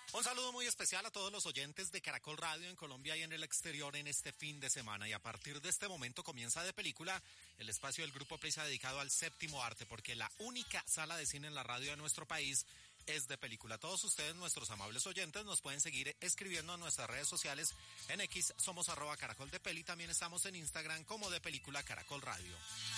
Un saludo muy especial a todos los oyentes de Caracol Radio en Colombia y en el exterior en este fin de semana. Y a partir de este momento comienza De Película, el espacio del Grupo Prisa dedicado al séptimo arte, porque la única sala de cine en la radio de nuestro país es De Película. Todos ustedes, nuestros amables oyentes, nos pueden seguir escribiendo en nuestras redes sociales. En X somos @caracoldepeli. También estamos en Instagram como De Película Caracol Radio.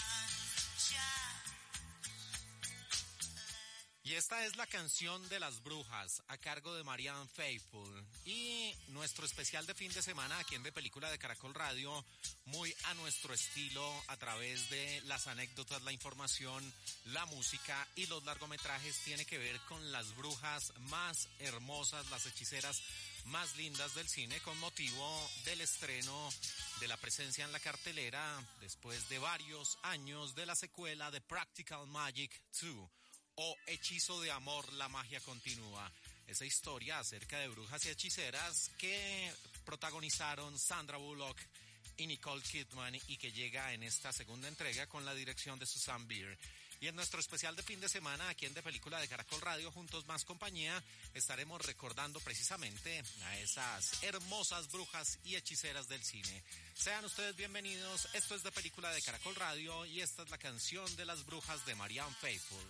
Y esta es la canción de las brujas a cargo de Marianne Faithfull. Y nuestro especial de fin de semana aquí en De Película de Caracol Radio, muy a nuestro estilo, a través de las anécdotas, la información, la música y los largometrajes, tiene que ver con las brujas más hermosas, las hechiceras más lindas del cine, con motivo del estreno de la presencia en la cartelera después de varios años de la secuela de Practical Magic 2. O Hechizo de Amor, la magia continúa. Esa historia acerca de brujas y hechiceras que protagonizaron Sandra Bullock y Nicole Kidman y que llega en esta segunda entrega con la dirección de Susanne Bier. Y en nuestro especial de fin de semana aquí en De Película de Caracol Radio, Juntos Más Compañía, estaremos recordando precisamente a esas hermosas brujas y hechiceras del cine. Sean ustedes bienvenidos, esto es De Película de Caracol Radio y esta es la canción de las brujas de Marianne Faithfull.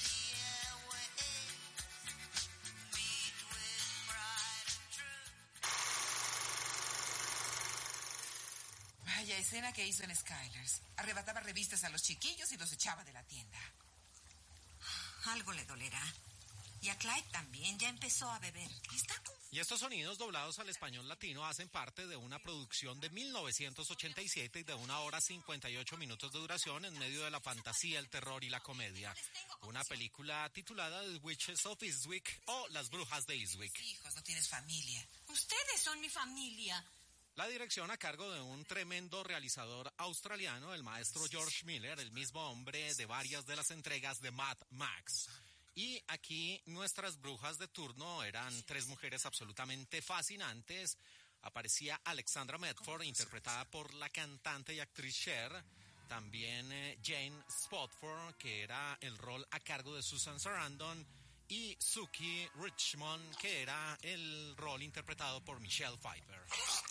Vaya escena que hizo en Skyler's. Arrebataba revistas a los chiquillos y los echaba de la tienda. Algo le dolerá. Y a Clyde también, ya empezó a beber. Está confundido. Y estos sonidos doblados al español latino hacen parte de una producción de 1987 y de 1 hora 58 minutos de duración en medio de la fantasía, el terror y la comedia. Una película titulada The Witches of Eastwick o Las Brujas de Eastwick. Hijos, no tienes familia. Ustedes son mi familia. La dirección a cargo de un tremendo realizador australiano, el maestro George Miller, el mismo hombre de varias de las entregas de Mad Max. Y aquí nuestras brujas de turno eran 3 mujeres absolutamente fascinantes. Aparecía Alexandra Medford, interpretada por la cantante y actriz Cher. También Jane Spotford, que era el rol a cargo de Susan Sarandon. Y Suki Richmond, que era el rol interpretado por Michelle Pfeiffer.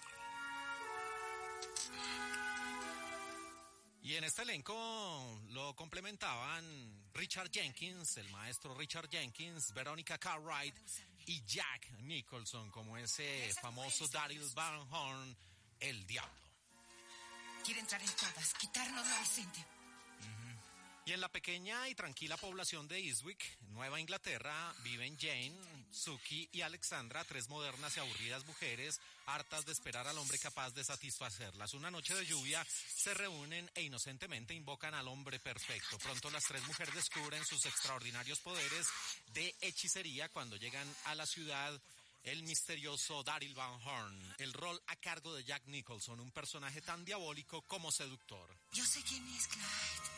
Y en este elenco lo complementaban Richard Jenkins, el maestro Richard Jenkins, Veronica Cartwright y Jack Nicholson como ese famoso Daryl Van Horn, el diablo. Quiere entrar en todas, quitárnoslo, Vicente. Y en la pequeña y tranquila población de Eastwick, Nueva Inglaterra, viven Jane, Suki y Alexandra, 3 modernas y aburridas mujeres, hartas de esperar al hombre capaz de satisfacerlas. Una noche de lluvia se reúnen e inocentemente invocan al hombre perfecto. Pronto las 3 mujeres descubren sus extraordinarios poderes de hechicería cuando llegan a la ciudad. El misterioso Daryl Van Horn, el rol a cargo de Jack Nicholson, un personaje tan diabólico como seductor. Yo sé quién es Clyde.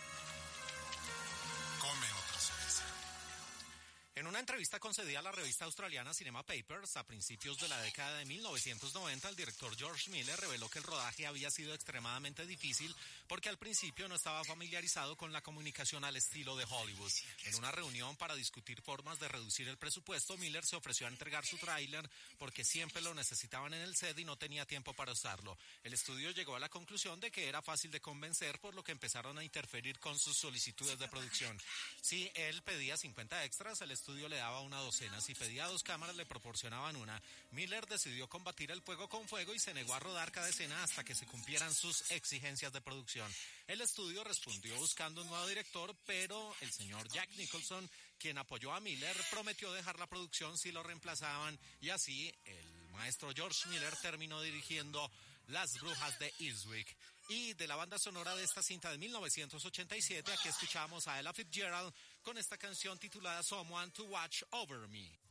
Come otra cerveza. En una entrevista concedida a la revista australiana Cinema Papers a principios de la década de 1990, el director George Miller reveló que el rodaje había sido extremadamente difícil porque al principio no estaba familiarizado con la comunicación al estilo de Hollywood. En una reunión para discutir formas de reducir el presupuesto, Miller se ofreció a entregar su tráiler porque siempre lo necesitaban en el set y no tenía tiempo para usarlo. El estudio llegó a la conclusión de que era fácil de convencer, por lo que empezaron a interferir con sus solicitudes de producción. Si él pedía 50 extras, el estudio le daba una docena. Si pedía 2 cámaras, le proporcionaban una. Miller decidió combatir el fuego con fuego y se negó a rodar cada escena hasta que se cumplieran sus exigencias de producción. El estudio respondió buscando un nuevo director, pero el señor Jack Nicholson, quien apoyó a Miller, prometió dejar la producción si lo reemplazaban, y así el maestro George Miller terminó dirigiendo Las Brujas de Eastwick. Y de la banda sonora de esta cinta de 1987, aquí escuchamos a Ella Fitzgerald con esta canción titulada Someone to Watch Over Me.